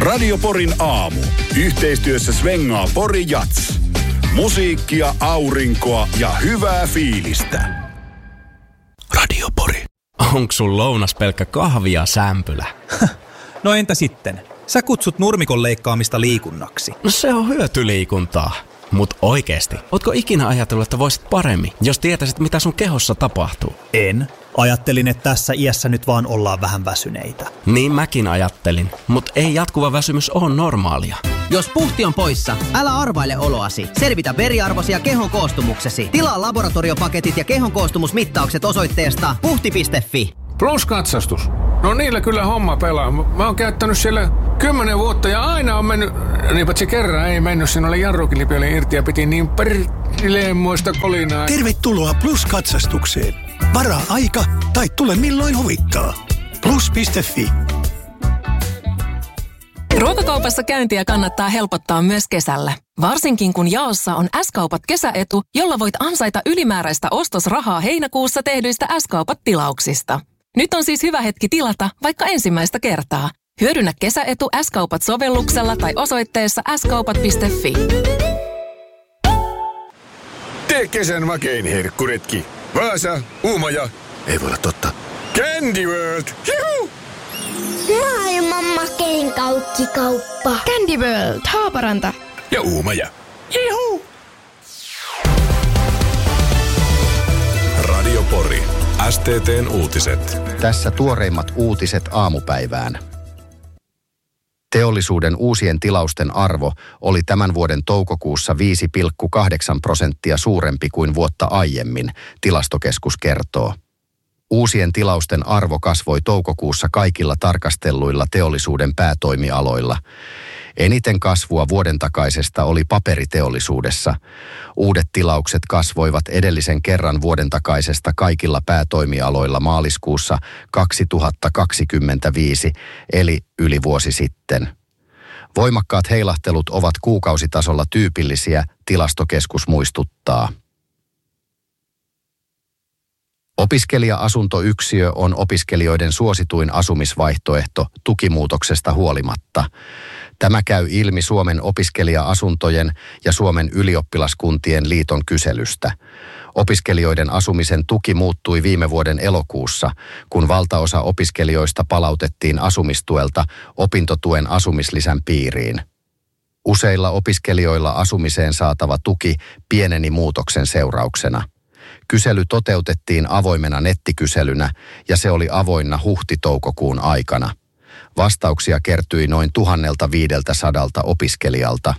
Radio Porin aamu. Yhteistyössä Svengaa Pori Jats. Musiikkia, aurinkoa ja hyvää fiilistä. Radio Pori. Onks sun lounas pelkkä kahvi ja sämpylä? No entä sitten? Sä kutsut nurmikon leikkaamista liikunnaksi. No se on hyötyliikuntaa. Mut oikeesti, ootko ikinä ajatellut, että voisit paremmin, jos tietäisit mitä sun kehossa tapahtuu? En. Ajattelin, että tässä iässä nyt vaan ollaan vähän väsyneitä. Niin mäkin ajattelin, mut ei jatkuva väsymys ole normaalia. Jos puhti on poissa, älä arvaile oloasi. Selvitä veriarvosi ja kehon koostumuksesi. Tilaa laboratoriopaketit ja kehon koostumusmittaukset osoitteesta puhti.fi. Plus-katsastus. No niillä kyllä homma pelaa. Mä oon käyttänyt siellä 10 vuotta ja aina on mennyt, niin patsi kerran ei mennyt, siinä oli jarrukilpi irti ja piti niin perleemmoista kolinaa. Tervetuloa Plus-katsastukseen. Varaa aika tai tule milloin huvittaa. Plus.fi. Ruokakaupassa käyntiä kannattaa helpottaa myös kesällä. Varsinkin kun jaossa on S-kaupat kesäetu, jolla voit ansaita ylimääräistä ostosrahaa heinäkuussa tehdyistä S-kaupat-tilauksista. Nyt on siis hyvä hetki tilata vaikka ensimmäistä kertaa. Hyödynnä kesäetu S-kaupat-sovelluksella tai osoitteessa skaupat.fi. Tee kesän makein herkkuretki. Vaasa, Uumaja. Ei voi olla totta. Candy World. Juhu! Maailman makein kauppikauppa. Candy World, Haaparanta. Ja Uumaja. Juhu! Radio Pori. STT:n uutiset. Tässä tuoreimmat uutiset aamupäivään. Teollisuuden uusien tilausten arvo oli tämän vuoden toukokuussa 5,8% suurempi kuin vuotta aiemmin, Tilastokeskus kertoo. Uusien tilausten arvo kasvoi toukokuussa kaikilla tarkastelluilla teollisuuden päätoimialoilla. Eniten kasvua vuoden takaisesta oli paperiteollisuudessa. Uudet tilaukset kasvoivat edellisen kerran vuoden takaisesta kaikilla päätoimialoilla maaliskuussa 2025, eli yli vuosi sitten. Voimakkaat heilahtelut ovat kuukausitasolla tyypillisiä, Tilastokeskus muistuttaa. Opiskelija-asuntoyksiö on opiskelijoiden suosituin asumisvaihtoehto tukimuutoksesta huolimatta. Tämä käy ilmi Suomen opiskelija-asuntojen ja Suomen ylioppilaskuntien liiton kyselystä. Opiskelijoiden asumisen tuki muuttui viime vuoden elokuussa, kun valtaosa opiskelijoista palautettiin asumistuelta opintotuen asumislisän piiriin. Useilla opiskelijoilla asumiseen saatava tuki pieneni muutoksen seurauksena. Kysely toteutettiin avoimena nettikyselynä ja se oli avoinna huhti-toukokuun aikana. Vastauksia kertyi noin 1500 opiskelijalta.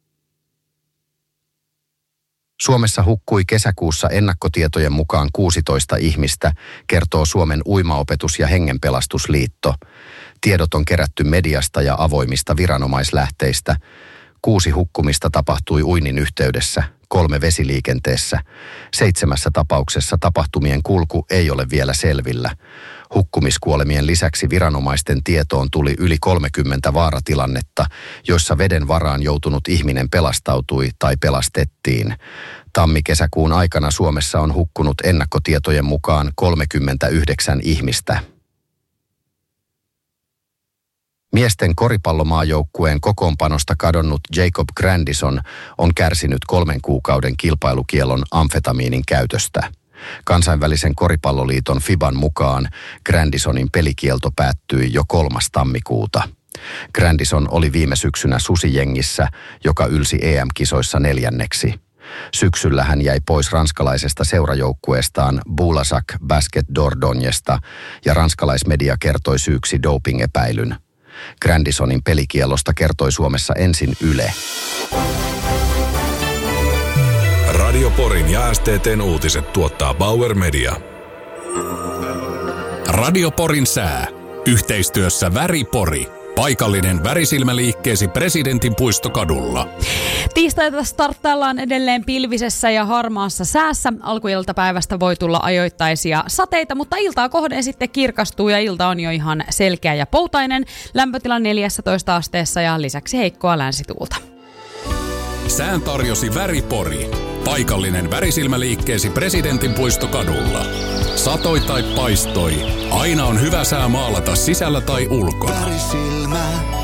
Suomessa hukkui kesäkuussa ennakkotietojen mukaan 16 ihmistä, kertoo Suomen uimaopetus- ja hengenpelastusliitto. Tiedot on kerätty mediasta ja avoimista viranomaislähteistä. 6 hukkumista tapahtui uinnin yhteydessä, 3 vesiliikenteessä. 7 tapauksessa tapahtumien kulku ei ole vielä selvillä. Hukkumiskuolemien lisäksi viranomaisten tietoon tuli yli 30 vaaratilannetta, joissa veden varaan joutunut ihminen pelastautui tai pelastettiin. Tammi-kesäkuun aikana Suomessa on hukkunut ennakkotietojen mukaan 39 ihmistä. Miesten koripallomaajoukkueen kokoonpanosta kadonnut Jacob Grandison on kärsinyt 3 kuukauden kilpailukiellon amfetamiinin käytöstä. Kansainvälisen koripalloliiton FIBAn mukaan Grandisonin pelikielto päättyi jo 3. tammikuuta. Grandison oli viime syksynä susijengissä, joka ylsi EM-kisoissa 4. Syksyllä hän jäi pois ranskalaisesta seurajoukkueestaan Boulazac Basket Dordognesta ja ranskalaismedia kertoi syyksi doping-epäilyn. Grandisonin pelikielosta kertoi Suomessa ensin Yle. Radio Porin ja STT:n uutiset tuottaa Bauer Media. Radio Porin sää. Yhteistyössä Väri Pori. Paikallinen värisilmäliikkeesi Presidentin puistokadulla. Tiistaita starttaillaan edelleen pilvisessä ja harmaassa säässä. Alkuiltapäivästä voi tulla ajoittaisia sateita, mutta iltaa kohden sitten kirkastuu ja ilta on jo ihan selkeä ja poutainen. Lämpötila 14 asteessa ja lisäksi heikkoa länsituulta. Sään tarjosi Väri Pori. Paikallinen värisilmäliikkeesi Presidentin puistokadulla. Satoi tai paistoi, aina on hyvä sää maalata sisällä tai ulkona. Värisilmä.